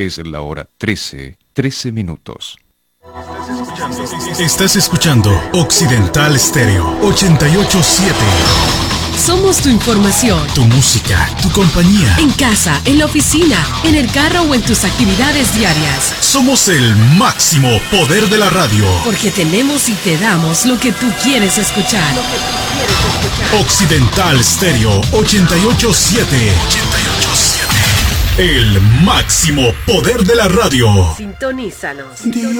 Es la hora 13 minutos. Estás escuchando Occidental Stereo 88.7. Somos tu información, tu música, tu compañía. En casa, en la oficina, en el carro o en tus actividades diarias. Somos el máximo poder de la radio. Porque tenemos y te damos lo que tú quieres escuchar. Occidental Stereo 88.7. El máximo poder de la radio. Sintonízanos.